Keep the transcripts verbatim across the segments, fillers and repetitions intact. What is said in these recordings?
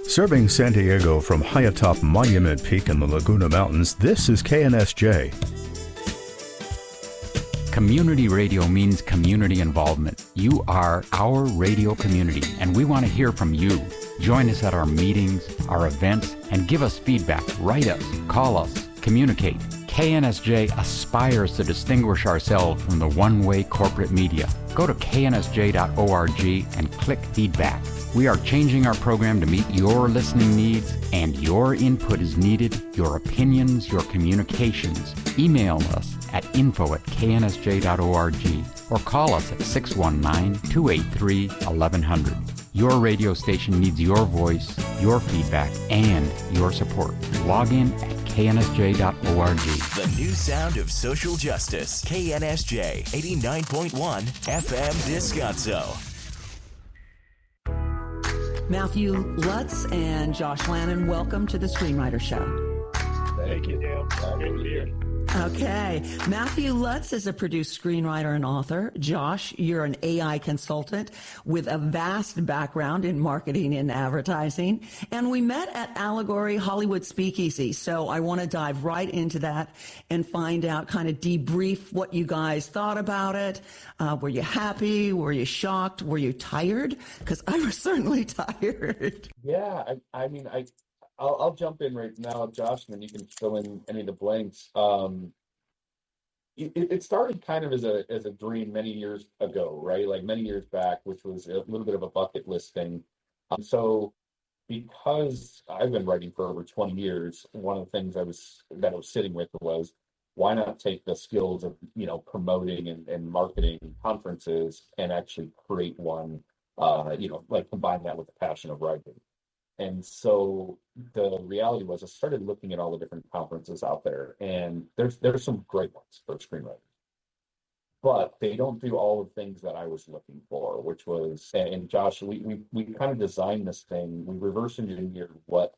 Serving San Diego from high atop Monument Peak in the Laguna Mountains, this is K N S J. Community radio means community involvement. You are our radio community, and we want to hear from you. Join us at our meetings, our events, and give us feedback. Write us, call us, communicate. K N S J aspires to distinguish ourselves from the one-way corporate media. Go to K N S J dot org and click feedback. We are changing our program to meet your listening needs, and your input is needed, your opinions, your communications. Email us at info at K N S J dot org or call us at six one nine, two eight three, eleven hundred. Your radio station needs your voice, your feedback, and your support. Log in at K N S J dot org. The new sound of social justice. K N S J eighty-nine point one F M Descanso. Matthew Lutz and Josh Lannon, welcome to the Screenwriter Show. Thank you, Dan. Glad to be here. Okay. Matthew Lutz is a produced screenwriter and author. Josh, you're an A I consultant with a vast background in marketing and advertising. And we met at Allegory Hollywood Speakeasy. So I want to dive right into that and find out, kind of debrief what you guys thought about it. Uh, were you happy? Were you shocked? Were you tired? Because I was certainly tired. Yeah, I, I mean, I... I'll, I'll jump in right now, Josh, and then you can fill in any of the blanks. Um, it, it started kind of as a as a dream many years ago, right? Like many years back, which was a little bit of a bucket list thing. Um, so, because I've been writing for over twenty years, one of the things I was that I was sitting with was, why not take the skills of you know promoting and, and marketing conferences and actually create one, uh, you know, like combine that with the passion of writing. And so the reality was I started looking at all the different conferences out there, and there's there's some great ones for screenwriters, but they don't do all the things that I was looking for, which was, and Josh, we we, we kind of designed this thing, we reverse engineered what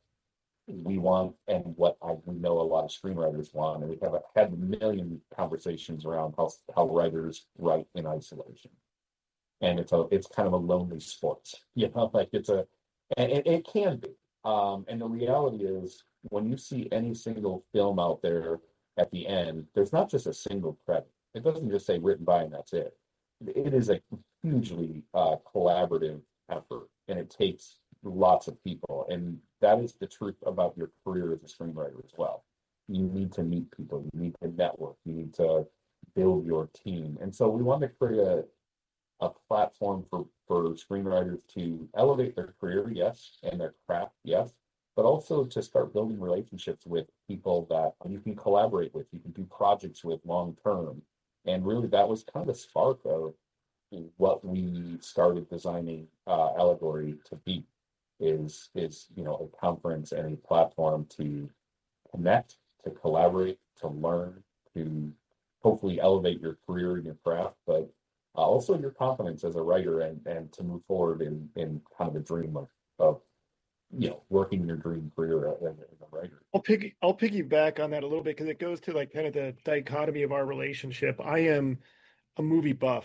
we want and what I we know a lot of screenwriters want, and we have a, had a million conversations around how, how writers write in isolation. And it's a it's kind of a lonely sport, you know, like it's a And it, it can be. Um, and the reality is, when you see any single film out there at the end, there's not just a single credit. It doesn't just say written by and that's it. It is a hugely uh, collaborative effort, and it takes lots of people. And that is the truth about your career as a screenwriter as well. You need to meet people. You need to network. You need to build your team. And so we want to create a a platform for, for screenwriters to elevate their career, yes, and their craft, yes, but also to start building relationships with people that you can collaborate with, you can do projects with long term. And really that was kind of the spark of what we started designing uh, Allegory to be, is, is, you know, a conference and a platform to connect, to collaborate, to learn, to hopefully elevate your career and your craft, but Uh, also your confidence as a writer, and, and to move forward in, in kind of a dream of, of you know, working your dream career as, as a writer. I'll piggy, I'll piggyback on that a little bit, because it goes to like kind of the dichotomy of our relationship. I am a movie buff.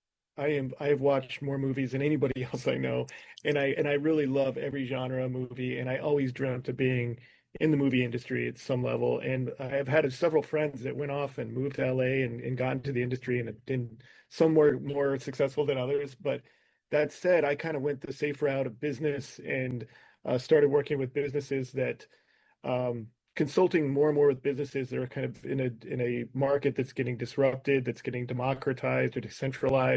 I am I have watched more movies than anybody else I know, and I and I really love every genre of movie, and I always dreamt of being in the movie industry at some level. And I've had several friends that went off and moved to L A and, and got into the industry, and, and some were more successful than others. But that said, I kind of went the safe route of business and uh, started working with businesses that um, consulting more and more with businesses that are kind of in a in a market that's getting disrupted, that's getting democratized or decentralized.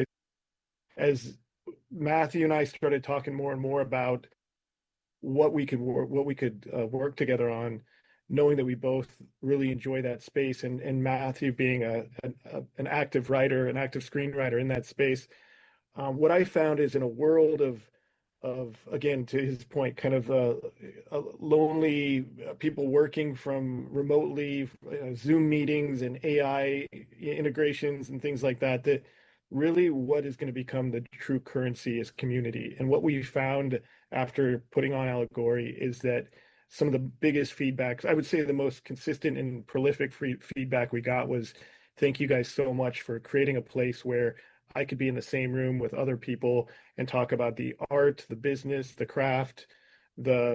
As Matthew and I started talking more and more about what we could work, what we could uh, work together on, knowing that we both really enjoy that space, and and Matthew being a, a an active writer, an active screenwriter in that space, um, what I found is, in a world of of again, to his point, kind of uh, uh, lonely people working from remotely, uh, Zoom meetings and A I integrations and things like that, that really what is going to become the true currency is community. And what we found after putting on Allegory is that some of the biggest feedbacks, I would say the most consistent and prolific free feedback we got was, thank you guys so much for creating a place where I could be in the same room with other people and talk about the art, the business, the craft, the